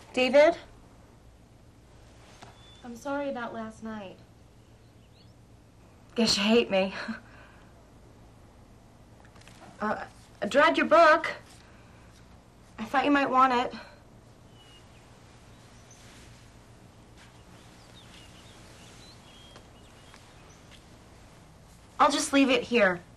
David? I'm sorry about last night. Guess you hate me. I dragged your book. I thought you might want it. I'll just leave it here.